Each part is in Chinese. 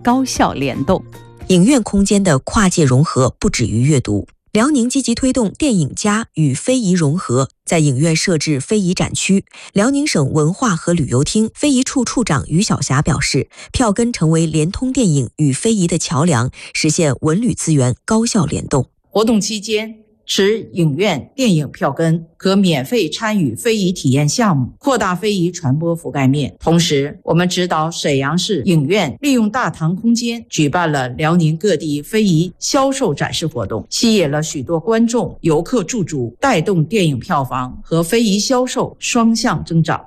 高效联动。 影院空间的跨界融合不止于阅读。辽宁积极推动电影家与非遗融合，在影院设置非遗展区。辽宁省文化和旅游厅非遗处处长于晓霞表示，票根成为联通电影与非遗的桥梁，实现文旅资源高效联动。 活动期间，持影院电影票根可免费参与非遗体验项目，扩大非遗传播覆盖面。同时，我们指导沈阳市影院利用大堂空间举办了辽宁各地非遗销售展示活动，吸引了许多观众、游客驻足，带动电影票房和非遗销售双向增长。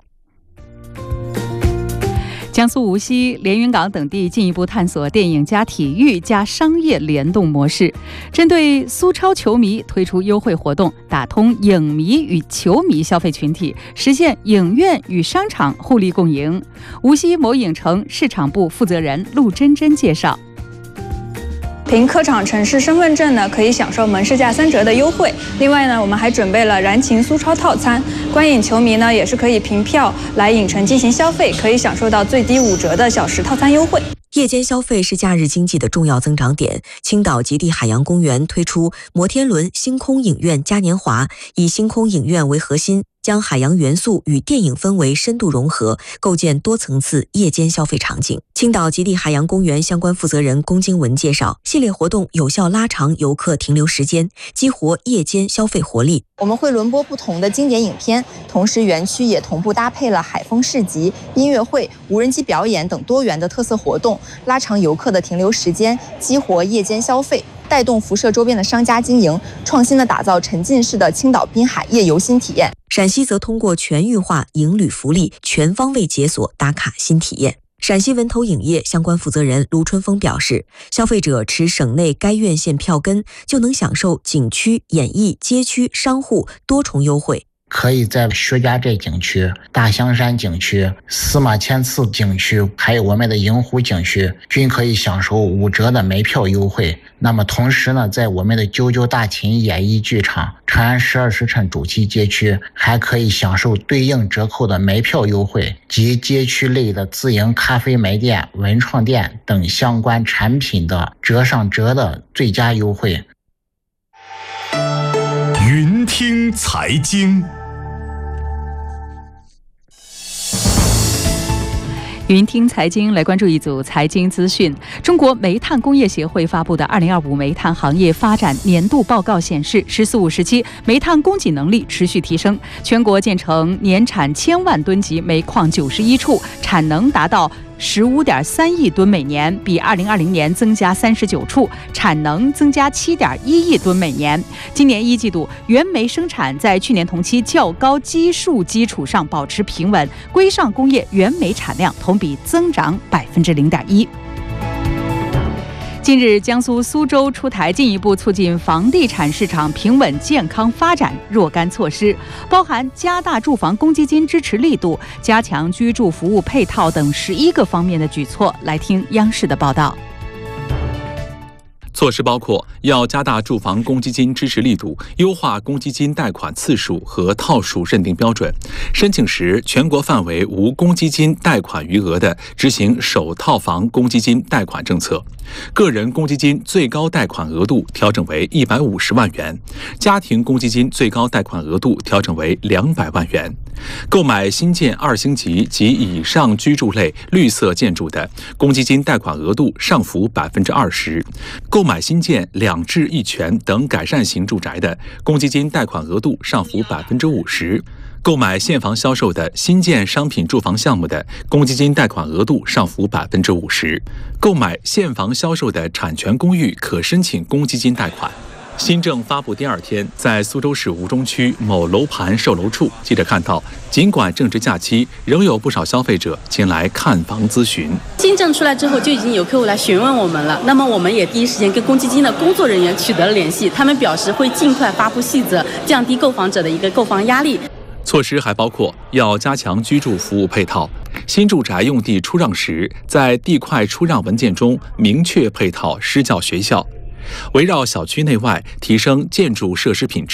江苏无锡、连云港等地进一步探索电影加体育加商业联动模式，针对苏超球迷推出优惠活动，打通影迷与球迷消费群体，实现影院与商场互利共赢。无锡某影城市场部负责人陆真真介绍。 凭客场城市身份证呢，可以享受门市价3折的优惠。另外呢，我们还准备了燃情苏超套餐，观影球迷呢也是可以凭票来影城进行消费，可以享受到最低5折的小时套餐优惠。 夜间消费是假日经济的重要增长点。青岛极地海洋公园推出摩天轮星空影院嘉年华，以星空影院为核心，将海洋元素与电影氛围深度融合，构建多层次夜间消费场景。青岛极地海洋公园相关负责人龚金文介绍，系列活动有效拉长游客停留时间，激活夜间消费活力。 我们会轮播不同的经典影片，同时园区也同步搭配了海风市集、音乐会、无人机表演等多元的特色活动，拉长游客的停留时间，激活夜间消费，带动辐射周边的商家经营，创新的打造沉浸式的青岛滨海夜游新体验。 陕西则通过全域化影旅福利，全方位解锁打卡新体验。陕西文投影业相关负责人卢春风表示，消费者持省内该院线票根，就能享受景区、演艺、街区、商户多重优惠。 可以在薛家寨景区、大香山景区、司马迁祠景区，还有我们的银湖景区，均可以享受5折的门票优惠。那么同时呢，在我们的九九大秦演艺剧场、长安12时辰主题街区，还可以享受对应折扣的门票优惠及街区类的自营咖啡门店、文创店等相关产品的折上折的最佳优惠。 云听财经。 云听财经来关注一组财经资讯。中国煤炭工业协会发布的2025煤炭行业发展年度报告显示，“十四五”时期煤炭供给能力持续提升，全国建成年产1000万吨级煤矿91处，产能达到15.3亿吨每年，比2020年增加39处，产能增加7.1亿吨每年。今年1季度，原煤生产在去年同期较高基数基础上保持平稳，规上工业原煤产量同比增长0.1%。近日，江苏苏州出台进一步促进房地产市场平稳健康发展若干措施，包含加大住房公积金支持力度、加强居住服务配套等11个方面的举措。来听央视的报道。 措施包括要加大住房公积金支持力度，优化公积金贷款次数和套数认定标准，申请时全国范围无公积金贷款余额的执行首套房公积金贷款政策，个人公积金最高贷款额度调整为150万元，家庭公积金最高贷款额度调整为200万元。购买新建2星级及以上居住类绿色建筑的公积金贷款额度上浮20%，购买新建2制1权等改善型住宅的公积金贷款额度上浮50%，购买现房销售的新建商品住房项目的公积金贷款额度上浮50%，购买现房销售的产权公寓可申请公积金贷款。新政发布第2天，在苏州市吴中区某楼盘售楼处，记者看到，尽管正值假期，仍有不少消费者前来看房咨询。 新政出来之后，就已经有客户来询问我们了。那么我们也第一时间跟公积金的工作人员取得了联系，他们表示会尽快发布细则，降低购房者的一个购房压力。 措施还包括要加强居住服务配套，新住宅用地出让时，在地块出让文件中明确配套施教学校。围绕小区内外提升建筑设施品质，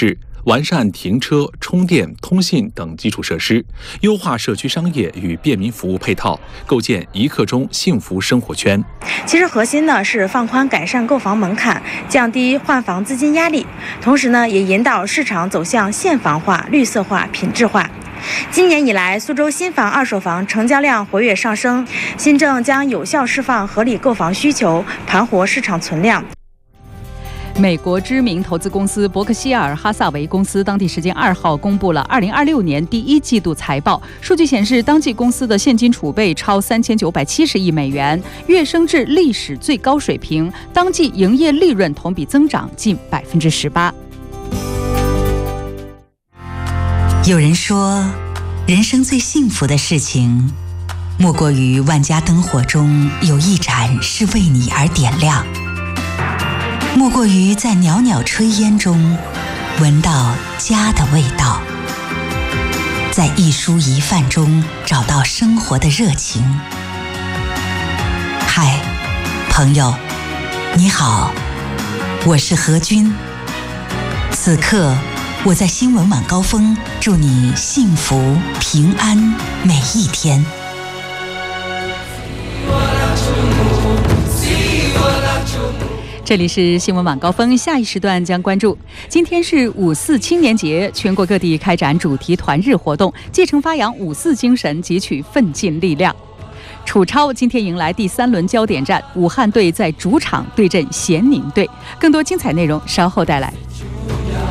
完善停车、充电、通信等基础设施，优化社区商业与便民服务配套，构建一刻钟幸福生活圈。 其实核心呢是放宽改善购房门槛，降低换房资金压力，同时呢也引导市场走向现房化、绿色化、品质化。今年以来，苏州新房、二手房成交量活跃上升，新政将有效释放合理购房需求，盘活市场存量。 美国知名投资公司伯克希尔哈萨维公司当地时间2号公布了2026年第一季度财报，数据显示，当季公司的现金储备超3970亿美元，跃升至历史最高水平，当季营业利润同比增长近18%。 有人说，人生最幸福的事情，莫过于万家灯火中有一盏是为你而点亮。莫过于在袅袅炊烟中闻到家的味道，在一蔬一饭中找到生活的热情。嗨，朋友，你好，我是何君。此刻我在新闻晚高峰，祝你幸福平安每一天。 这里是新闻晚高峰，下一时段将关注。今天是5·4青年节，全国各地开展主题团日活动，继承发扬5·4精神，汲取奋进力量。楚超今天迎来第3轮焦点战，武汉队在主场对阵咸宁队。更多精彩内容稍后带来。